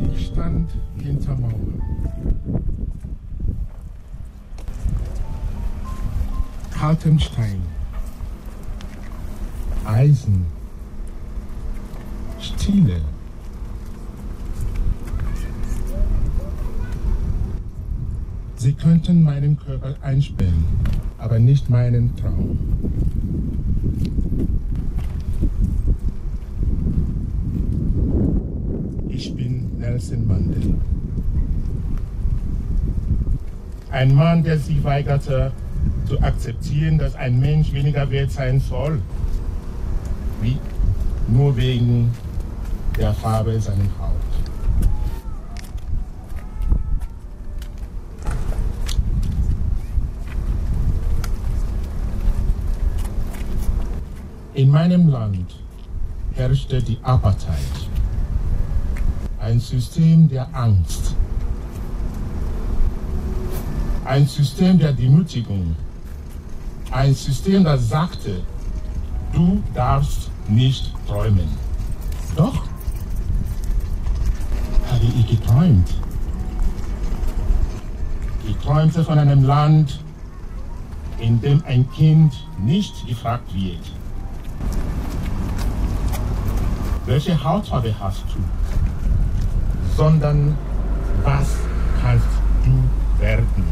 Ich stand hinter Mauer. Kaltem Stein. Eisen. Stille. Sie könnten meinen Körper einsperren, aber nicht meinen Traum. Ich bin Nelson Mandela. Ein Mann, der sich weigerte, zu akzeptieren, dass ein Mensch weniger wert sein soll, wie nur wegen der Farbe seiner Haut. In meinem Land herrschte die Apartheid, ein System der Angst, ein System der Demütigung, ein System, das sagte, du darfst nicht träumen. Doch habe ich geträumt. Ich träumte von einem Land, in dem ein Kind nicht gefragt wird, welche Hautfarbe hast du, sondern was kannst du werden.